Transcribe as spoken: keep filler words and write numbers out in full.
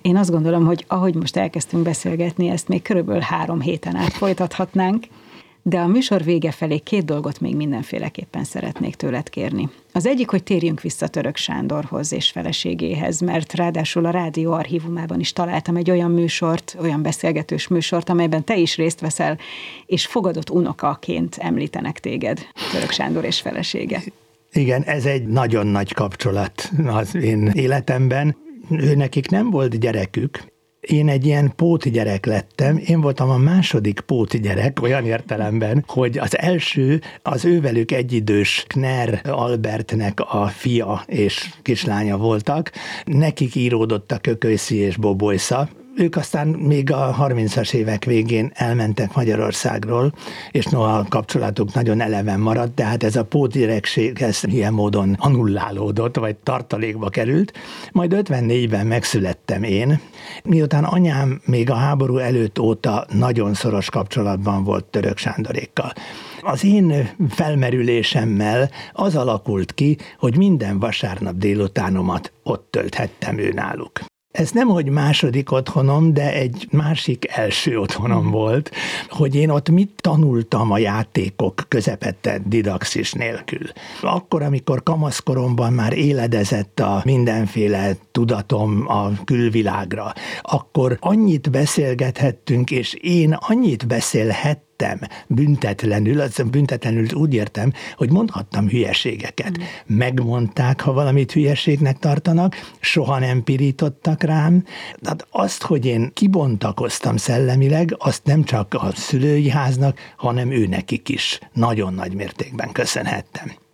Én azt gondolom, hogy ahogy most elkezdtünk beszélgetni, ezt még körülbelül három héten át folytathatnánk, de a műsor vége felé két dolgot még mindenféleképpen szeretnék tőled kérni. Az egyik, hogy térjünk vissza Török Sándorhoz és feleségéhez, mert ráadásul a rádió archívumában is találtam egy olyan műsort, olyan beszélgetős műsort, amelyben te is részt veszel, és fogadott unokaként említenek téged, Török Sándor és felesége. Igen, ez egy nagyon nagy kapcsolat az én életemben. Ő nekik nem volt gyerekük. Én egy ilyen pótgyerek lettem, én voltam a második pótgyerek, olyan értelemben, hogy az első az ővelük egyidős Kner Albertnek a fia és kislánya voltak, nekik íródott a Kökölyszi és Bobojsza. Ők aztán még a harmincas évek végén elmentek Magyarországról, és noha a kapcsolatuk nagyon eleven maradt, de hát ez a pótgyerekség ez ilyen módon annullálódott, vagy tartalékba került. Majd ötvennégyben megszülettem én, miután anyám még a háború előtt óta nagyon szoros kapcsolatban volt Török Sándorékkal. Az én felmerülésemmel az alakult ki, hogy minden vasárnap délutánomat ott tölthettem ő náluk. Ez nem, hogy második otthonom, de egy másik első otthonom volt, hogy én ott mit tanultam a játékok közepette didaxis nélkül. Akkor, amikor kamaszkoromban már éledezett a mindenféle tudatom a külvilágra, akkor annyit beszélgethettünk, és én annyit beszélhettem, büntetlenül, az büntetlenül úgy értem, hogy mondhattam hülyeségeket. Mm. Megmondták, ha valamit hülyeségnek tartanak, soha nem pirítottak rám. Tehát azt, hogy én kibontakoztam szellemileg, azt nem csak a szülői háznak, hanem ő nekik is nagyon nagy mértékben köszönhettem.